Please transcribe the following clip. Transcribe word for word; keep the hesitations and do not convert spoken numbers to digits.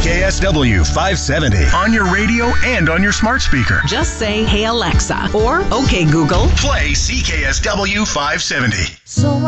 K S W five seventy on your radio and on your smart speaker. Just say, "Hey Alexa," or "Okay Google, Play C K S W five seventy. So